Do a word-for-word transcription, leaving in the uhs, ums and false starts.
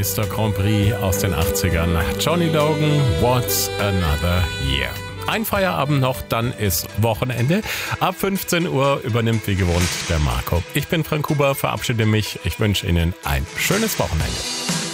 Mister Grand Prix aus den achtzigern. Johnny Logan, What's Another Year. Ein Feierabend noch, dann ist Wochenende. Ab fünfzehn Uhr übernimmt wie gewohnt der Marco. Ich bin Frank Huber, verabschiede mich. Ich wünsche Ihnen ein schönes Wochenende.